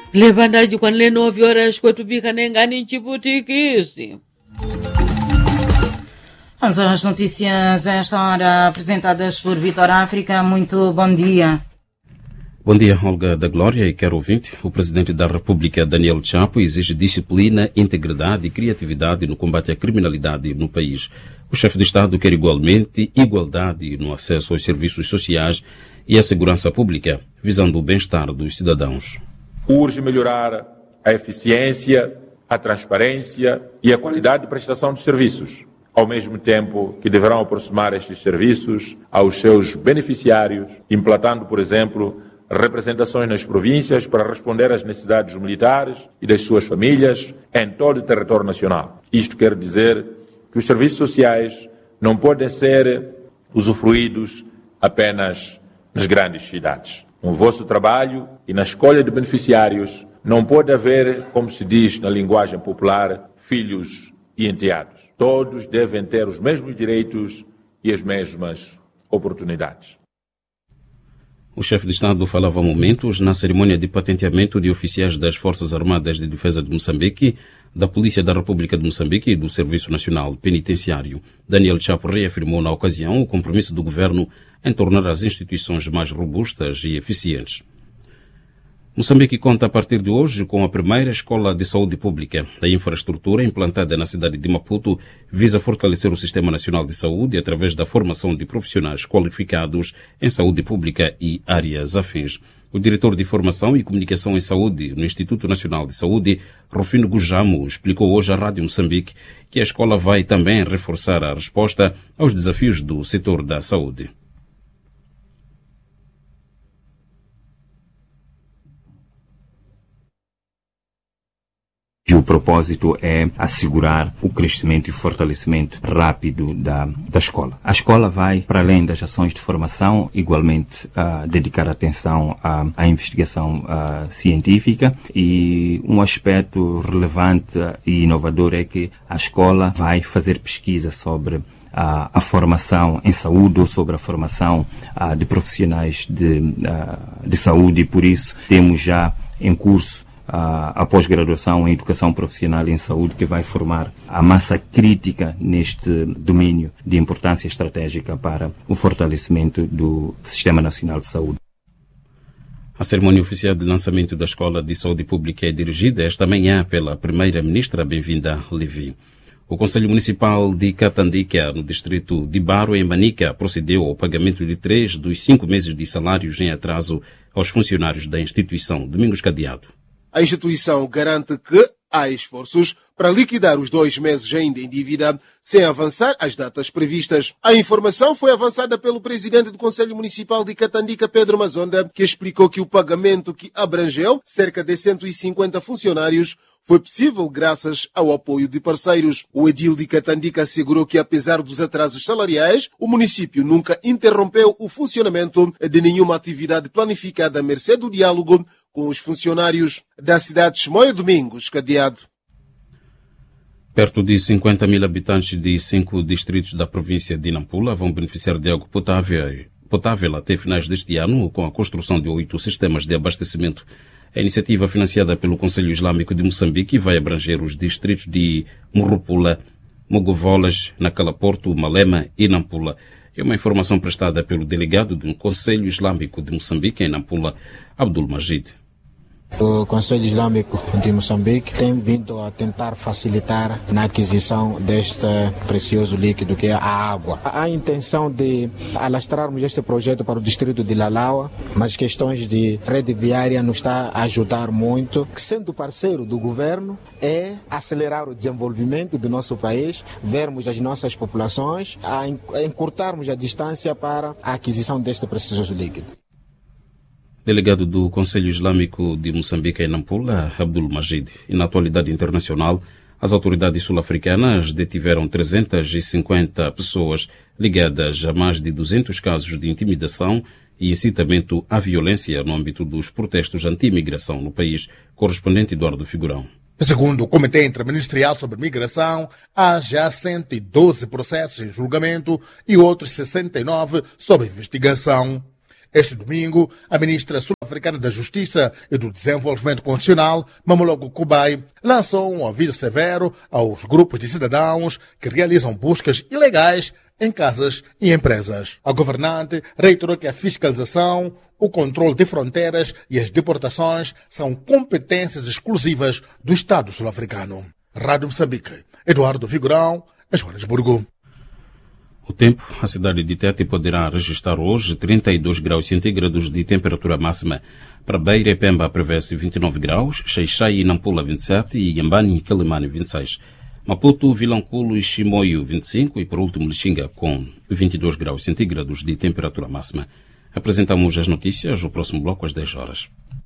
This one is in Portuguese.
Lebandaji kwanle 9 horas kwetubika nengani nchiputikisi. Vamos às notícias a esta hora apresentadas por Vitor África. Muito bom dia. Bom dia, Olga da Glória e caro ouvinte. O presidente da República, Daniel Chapo, exige disciplina, integridade e criatividade no combate à criminalidade no país. O chefe de Estado quer igualmente igualdade no acesso aos serviços sociais e à segurança pública, visando o bem-estar dos cidadãos. Urge melhorar a eficiência, a transparência e a qualidade de prestação de serviços, ao mesmo tempo que deverão aproximar estes serviços aos seus beneficiários, implantando, por exemplo, representações nas províncias para responder às necessidades dos militares e das suas famílias em todo o território nacional. Isto quer dizer que os serviços sociais não podem ser usufruídos apenas nas grandes cidades. No vosso trabalho e na escolha de beneficiários não pode haver, como se diz na linguagem popular, filhos e enteados. Todos devem ter os mesmos direitos e as mesmas oportunidades. O chefe de Estado falava há momentos na cerimônia de patenteamento de oficiais das Forças Armadas de Defesa de Moçambique, da Polícia da República de Moçambique e do Serviço Nacional Penitenciário. Daniel Chapo reafirmou na ocasião o compromisso do governo em tornar as instituições mais robustas e eficientes. Moçambique conta a partir de hoje com a primeira escola de saúde pública. A infraestrutura implantada na cidade de Maputo visa fortalecer o Sistema Nacional de Saúde através da formação de profissionais qualificados em saúde pública e áreas afins. O diretor de Formação e Comunicação em Saúde no Instituto Nacional de Saúde, Rufino Gujamo, explicou hoje à Rádio Moçambique que a escola vai também reforçar a resposta aos desafios do setor da saúde. O propósito é assegurar o crescimento e fortalecimento rápido da escola. A escola vai, para além das ações de formação, igualmente dedicar atenção à investigação científica, e um aspecto relevante e inovador é que a escola vai fazer pesquisa sobre a formação em saúde ou sobre a formação de profissionais de saúde, e por isso temos já em curso a pós-graduação em Educação Profissional em Saúde, que vai formar a massa crítica neste domínio de importância estratégica para o fortalecimento do Sistema Nacional de Saúde. A cerimônia oficial de lançamento da Escola de Saúde Pública é dirigida esta manhã pela Primeira-Ministra Bem-vinda Levi. O Conselho Municipal de Catandica, no distrito de Baro, em Manica, procedeu ao pagamento de 3 dos 5 meses de salários em atraso aos funcionários da instituição. Domingos Cadeado. A instituição garante que há esforços para liquidar os 2 meses ainda em dívida, sem avançar as datas previstas. A informação foi avançada pelo presidente do Conselho Municipal de Catandica, Pedro Mazonda, que explicou que o pagamento, que abrangeu cerca de 150 funcionários, foi possível graças ao apoio de parceiros. O edil de Catandica assegurou que, apesar dos atrasos salariais, o município nunca interrompeu o funcionamento de nenhuma atividade planificada à mercê do diálogo com os funcionários da cidade de Chimoio. Domingos Cadeado. Perto de 50 mil habitantes de 5 distritos da província de Nampula vão beneficiar de água potável até finais deste ano, com a construção de 8 sistemas de abastecimento. A iniciativa, financiada pelo Conselho Islâmico de Moçambique, vai abranger os distritos de Morropula, Mogovolas, Nacalaporto, Malema e Nampula. É uma informação prestada pelo delegado do Conselho Islâmico de Moçambique em Nampula, Abdul Majid. O Conselho Islâmico de Moçambique tem vindo a tentar facilitar na aquisição deste precioso líquido que é a água. Há a intenção de alastrarmos este projeto para o distrito de Lalaua, mas questões de rede viária nos está a ajudar muito. Sendo parceiro do governo, é acelerar o desenvolvimento do nosso país, vermos as nossas populações, a encurtarmos a distância para a aquisição deste precioso líquido. Delegado do Conselho Islâmico de Moçambique em Nampula, Abdul Majid. E na atualidade internacional, as autoridades sul-africanas detiveram 350 pessoas ligadas a mais de 200 casos de intimidação e incitamento à violência no âmbito dos protestos anti-imigração no país. Correspondente Eduardo Figurão. Segundo o Comitê Interministerial sobre Migração, há já 112 processos em julgamento e outros 69 sob investigação. Este domingo, a ministra sul-africana Sul-Africana da Justiça e do Desenvolvimento Constitucional, Mamologo Kubai, lançou um aviso severo aos grupos de cidadãos que realizam buscas ilegais em casas e empresas. A governante reiterou que a fiscalização, o controle de fronteiras e as deportações são competências exclusivas do Estado sul-africano. Rádio Moçambique, Eduardo Vigorão, Joanesburgo. O tempo, a cidade de Tete poderá registrar hoje 32 graus centígrados de temperatura máxima. Para Beira e Pemba prevê-se 29 graus, Xai-Xai e Nampula 27 e Inhambane e Quelimane 26. Maputo, Vilanculo e Chimoio 25 e por último Lixinga com 22 graus centígrados de temperatura máxima. Apresentamos as notícias, o próximo bloco às 10 horas.